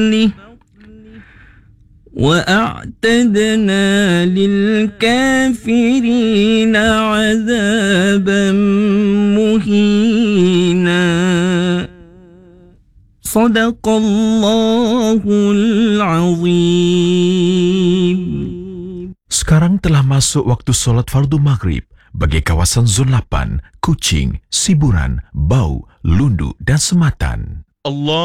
وأعتدنا للكافرين عذابا مهينا صدق الله العظيم. Sekarang telah masuk waktu solat fardu maghrib bagi kawasan Zon 8, Kuching, Siburan, Bau, Lundu dan Sematan.